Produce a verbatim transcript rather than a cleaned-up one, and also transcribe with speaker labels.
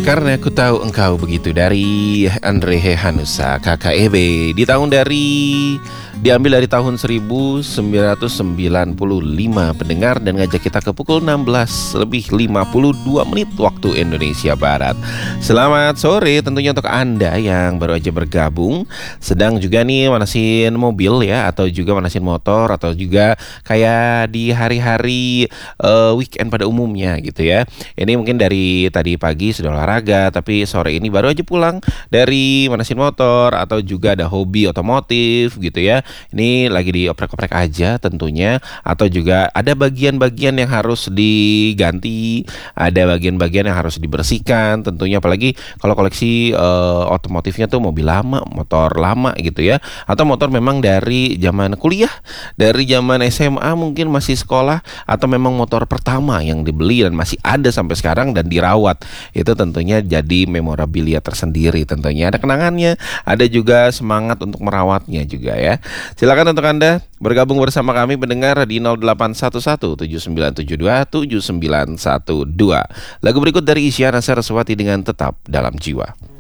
Speaker 1: Karena aku tahu engkau begitu, dari Andre Hehanussa, K K E B. Di tahun dari Diambil dari tahun seribu sembilan ratus sembilan puluh lima pendengar, dan ngajak kita ke pukul enam belas lebih lima puluh dua menit waktu Indonesia Barat. Selamat sore tentunya untuk Anda yang baru aja bergabung, sedang juga nih manasin mobil ya, atau juga manasin motor, atau juga kayak di hari-hari uh, weekend pada umumnya gitu ya. Ini mungkin dari tadi pagi sudah olahraga, tapi sore ini baru aja pulang dari manasin motor, atau juga ada hobi otomotif gitu ya. Ini lagi dioprek-oprek aja tentunya, atau juga ada bagian-bagian yang harus diganti, ada bagian-bagian yang harus dibersihkan tentunya, apalagi kalau koleksi uh, otomotifnya tuh mobil lama, motor lama gitu ya, atau motor memang dari zaman kuliah, dari zaman S M A mungkin masih sekolah, atau memang motor pertama yang dibeli dan masih ada sampai sekarang dan dirawat. Itu tentunya jadi memorabilia tersendiri, tentunya ada kenangannya, ada juga semangat untuk merawatnya juga ya. Silakan untuk Anda bergabung bersama kami pendengar di nol delapan satu satu tujuh sembilan tujuh dua tujuh sembilan satu dua. Lagu berikut dari Isyana Saraswati dengan Tetap Dalam Jiwa.